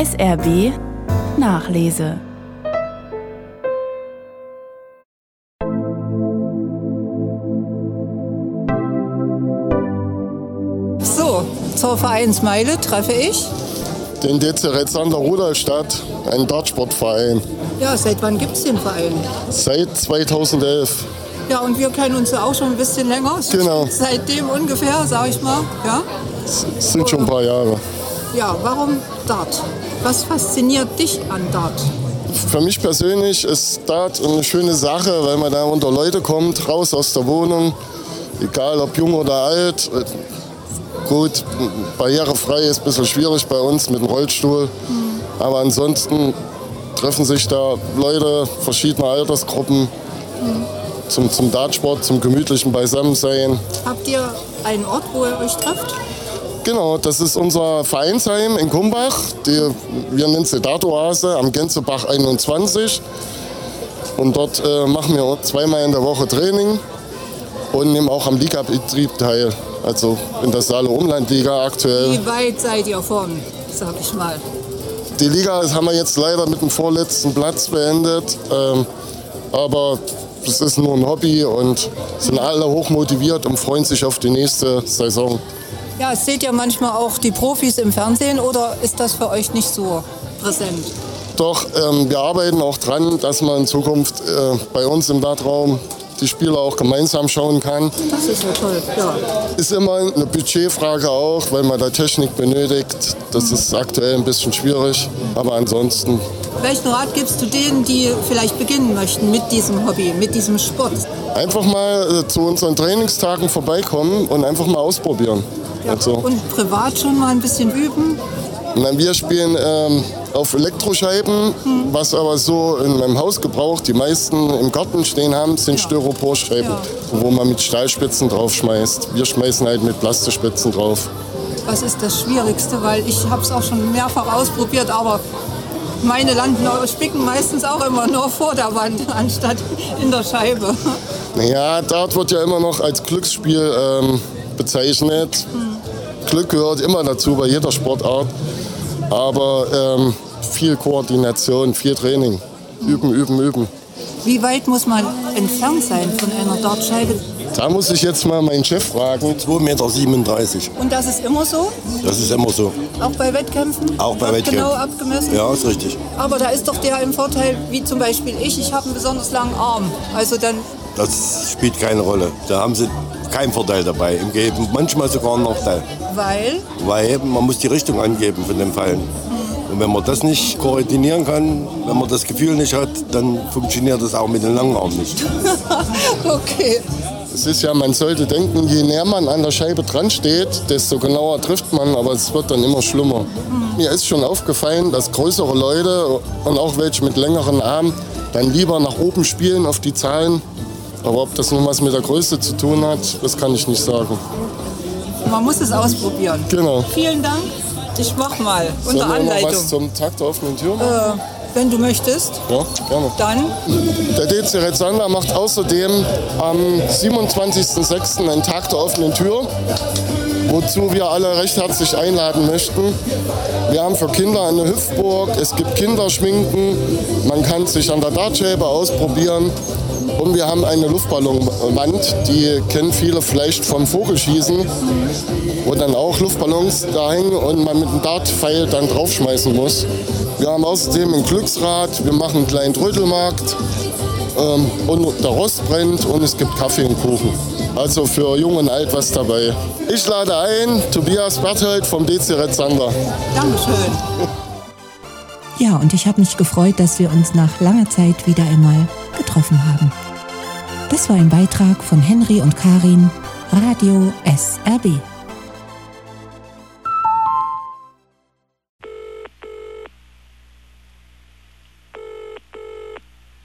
SRB Nachlese. So, zur Vereinsmeile treffe ich den DC Retsander Rudolstadt, ein Dartsportverein. Ja, seit wann gibt es den Verein? Seit 2011. Ja, und wir kennen uns ja auch schon ein bisschen länger. Genau. Seitdem ungefähr, sag ich mal. Ja? Es sind schon ein paar Jahre. Ja, warum Dart? Was fasziniert dich an Dart? Für mich persönlich ist Dart eine schöne Sache, weil man da unter Leute kommt, raus aus der Wohnung, egal ob jung oder alt. Gut, barrierefrei ist ein bisschen schwierig bei uns mit dem Rollstuhl, aber ansonsten treffen sich da Leute verschiedener Altersgruppen zum Dartsport, zum gemütlichen Beisammensein. Habt ihr einen Ort, wo ihr euch trefft? Genau, das ist unser Vereinsheim in Kumbach. Wir nennen es die Dart-Oase am Gänzebach 21. Und dort machen wir zweimal in der Woche Training und nehmen auch am Ligabetrieb teil. Also in der Saale-Umland-Liga aktuell. Wie weit seid ihr vorn, sag ich mal? Die Liga haben wir jetzt leider mit dem vorletzten Platz beendet. Aber es ist nur ein Hobby und sind alle hochmotiviert und freuen sich auf die nächste Saison. Ja, seht ihr manchmal auch die Profis im Fernsehen oder ist das für euch nicht so präsent? Doch, wir arbeiten auch dran, dass man in Zukunft bei uns im Dartraum die Spieler auch gemeinsam schauen kann. Das ist ja toll, ja. Ist immer eine Budgetfrage auch, weil man da Technik benötigt. Das ist aktuell ein bisschen schwierig, aber ansonsten. Welchen Rat gibst du denen, die vielleicht beginnen möchten mit diesem Hobby, mit diesem Sport? Einfach mal zu unseren Trainingstagen vorbeikommen und einfach mal ausprobieren. Ja, also. Und privat schon mal ein bisschen üben? Wir spielen auf Elektroscheiben, was aber so in meinem Haus gebraucht, die meisten im Garten stehen haben, sind Styroporscheiben, wo man mit Stahlspitzen drauf schmeißt. Wir schmeißen halt mit Plastikspitzen drauf. Was ist das Schwierigste? Weil ich habe es auch schon mehrfach ausprobiert, aber meine landen spicken meistens auch immer nur vor der Wand, anstatt in der Scheibe. Ja, Dart wird ja immer noch als Glücksspiel bezeichnet. Glück gehört immer dazu bei jeder Sportart. Aber viel Koordination, viel Training. Üben. Wie weit muss man entfernt sein von einer Dartscheibe? Da muss ich jetzt mal meinen Chef fragen. 2,37 Meter. Und das ist immer so? Das ist immer so. Auch bei Wettkämpfen? Auch bei Wettkämpfen. Genau abgemessen? Ja, ist richtig. Aber da ist doch der im Vorteil, wie zum Beispiel ich habe einen besonders langen Arm. Also dann. Das spielt keine Rolle. Da haben sie keinen Vorteil dabei. Im Gegenteil, manchmal sogar einen Nachteil. Weil? Weil man muss die Richtung angeben von den Fallen. Und wenn man das nicht koordinieren kann, wenn man das Gefühl nicht hat, dann funktioniert das auch mit den langen Armen nicht. Okay. Es ist ja, man sollte denken, je näher man an der Scheibe dran steht, desto genauer trifft man, aber es wird dann immer schlimmer. Mir ist schon aufgefallen, dass größere Leute und auch welche mit längeren Armen dann lieber nach oben spielen auf die Zahlen. Aber ob das nun was mit der Größe zu tun hat, das kann ich nicht sagen. Man muss es ausprobieren. Genau. Vielen Dank. Ich mach mal unter Anleitung. Sollen wir noch was zum Tag der offenen Tür machen? Wenn du möchtest. Ja, gerne. Dann? Der DC Retsander macht außerdem am 27.06. einen Tag der offenen Tür, wozu wir alle recht herzlich einladen möchten. Wir haben für Kinder eine Hüpfburg, es gibt Kinderschminken, man kann sich an der Dartscheibe ausprobieren. Und wir haben eine Luftballonwand, die kennen viele vielleicht vom Vogelschießen, wo dann auch Luftballons da hängen und man mit einem Dartpfeil dann draufschmeißen muss. Wir haben außerdem ein Glücksrad, wir machen einen kleinen Trödelmarkt und der Rost brennt und es gibt Kaffee und Kuchen. Also für Jung und Alt was dabei. Ich lade ein, Tobias Berthold vom DC Retsander. Dankeschön. Ja, und ich habe mich gefreut, dass wir uns nach langer Zeit wieder einmal getroffen haben. Das war ein Beitrag von Henry und Karin, Radio SRB.